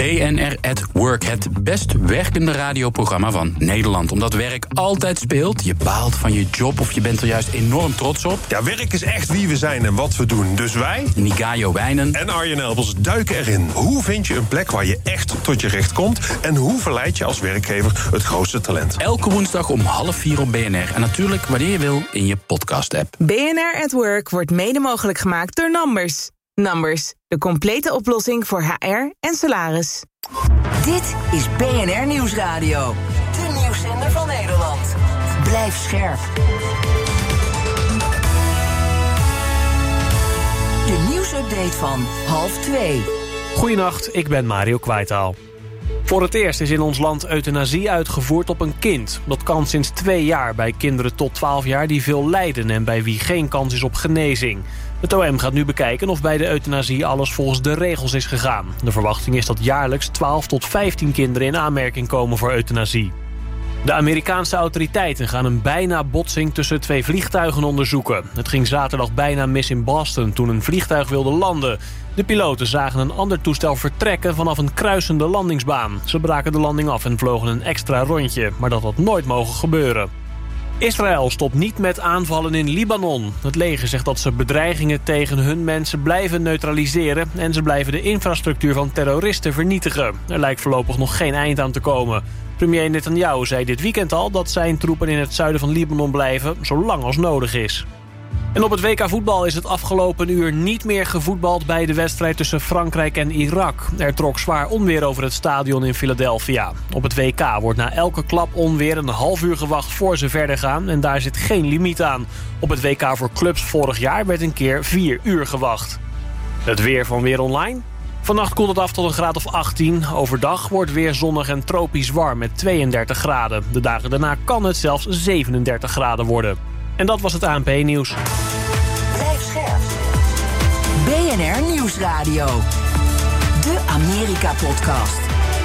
BNR at Work, het best werkende radioprogramma van Nederland. Omdat werk altijd speelt, je baalt van je job of je bent er juist enorm trots op. Ja, werk is echt wie we zijn en wat we doen. Dus wij, Nigayo Wijnen en Arjen Elbers, duiken erin. Hoe vind je een plek waar je echt tot je recht komt? En hoe verleid je als werkgever het grootste talent? Elke woensdag om 3:30 op BNR. En natuurlijk wanneer je wil in je podcast-app. BNR at Work wordt mede mogelijk gemaakt door Numbers. Numbers, de complete oplossing voor HR en salaris. Dit is BNR Nieuwsradio. De nieuwszender van Nederland. Blijf scherp. De nieuwsupdate van 1:30. Goedenacht, ik ben Mario Kwijtaal. Voor het eerst is in ons land euthanasie uitgevoerd op een kind. Dat kan sinds 2 jaar bij kinderen tot 12 jaar die veel lijden en bij wie geen kans is op genezing. Het OM gaat nu bekijken of bij de euthanasie alles volgens de regels is gegaan. De verwachting is dat jaarlijks 12 tot 15 kinderen in aanmerking komen voor euthanasie. De Amerikaanse autoriteiten gaan een bijna botsing tussen 2 vliegtuigen onderzoeken. Het ging zaterdag bijna mis in Boston toen een vliegtuig wilde landen. De piloten zagen een ander toestel vertrekken vanaf een kruisende landingsbaan. Ze braken de landing af en vlogen een extra rondje, maar dat had nooit mogen gebeuren. Israël stopt niet met aanvallen in Libanon. Het leger zegt dat ze bedreigingen tegen hun mensen blijven neutraliseren en ze blijven de infrastructuur van terroristen vernietigen. Er lijkt voorlopig nog geen eind aan te komen. Premier Netanyahu zei dit weekend al dat zijn troepen in het zuiden van Libanon blijven, zolang als nodig is. En op het WK voetbal is het afgelopen uur niet meer gevoetbald bij de wedstrijd tussen Frankrijk en Irak. Er trok zwaar onweer over het stadion in Philadelphia. Op het WK wordt na elke klap onweer een half uur gewacht voor ze verder gaan en daar zit geen limiet aan. Op het WK voor clubs vorig jaar werd een keer 4 uur gewacht. Het weer van Weer Online. Vannacht koelt het af tot een graad of 18. Overdag wordt weer zonnig en tropisch warm met 32 graden. De dagen daarna kan het zelfs 37 graden worden. En dat was het ANP-nieuws. Blijf scherp. BNR Nieuwsradio. De Amerika-podcast.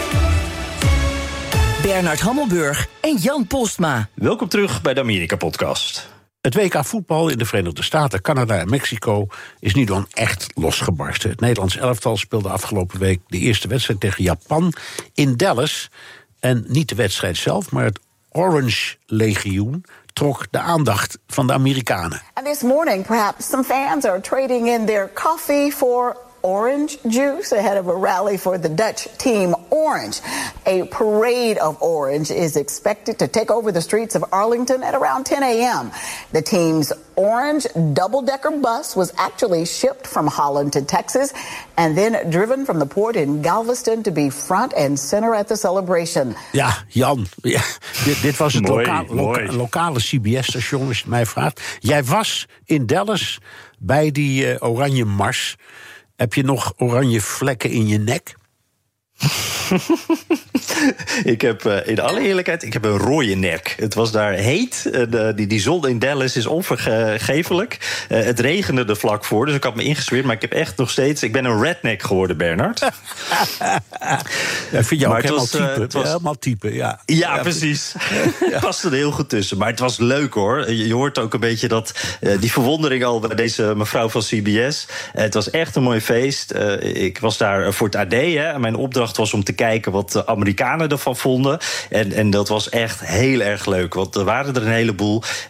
Bernard Hammelburg en Jan Postma. Welkom terug bij de Amerika-podcast. Het WK voetbal in de Verenigde Staten, Canada en Mexico is nu dan echt losgebarsten. Het Nederlands elftal speelde afgelopen week de eerste wedstrijd tegen Japan in Dallas. En niet de wedstrijd zelf, maar het Orange Legioen trok de aandacht van de Amerikanen. And this morning, perhaps some fans are trading in their coffee for orange juice ahead of a rally for the Dutch team Orange. A parade of orange is expected to take over the streets of Arlington at around 10 a.m. The team's orange double-decker bus was actually shipped from Holland to Texas and then driven from the port in Galveston to be front and center at the celebration. Ja, Jan, ja, dit was het Mooi. lokale CBS-station, als je het mij vraagt. Jij was in Dallas bij die oranje mars. Heb je nog oranje vlekken in je nek? Ik heb in alle eerlijkheid, ik heb een rode nek. Het was daar heet. Die zon in Dallas is onvergeeflijk. Het regende er vlak voor, dus ik had me ingesmeerd. Maar ik heb echt nog steeds... Ik ben een redneck geworden, Bernard. Ja, vind je ook helemaal was, type? het was... Helemaal type, ja. Ja, precies. Het past er heel goed tussen. Maar het was leuk, hoor. Je hoort ook een beetje die verwondering al bij deze mevrouw van CBS. Het was echt een mooi feest. Ik was daar voor het AD. Hè. Mijn opdracht was om te kijken wat de Amerikanen ervan vonden. En dat was echt heel erg leuk. Want er waren er een heleboel.